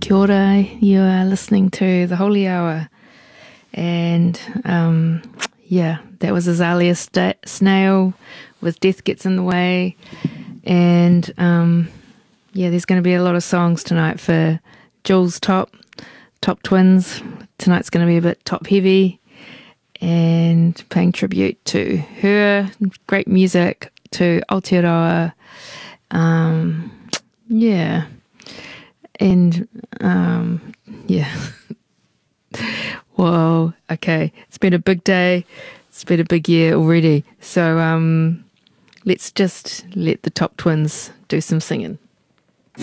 Kia ora, you are listening to The Holy Hour. And that was Azalea Snail with Death Gets in the Way. And there's going to be a lot of songs tonight for Jules Top Twins. Tonight's going to be a bit top heavy and paying tribute to her, great music, to Aotearoa. Whoa, okay. It's been a big day. It's been a big year already. So let's just let the Top Twins do some singing.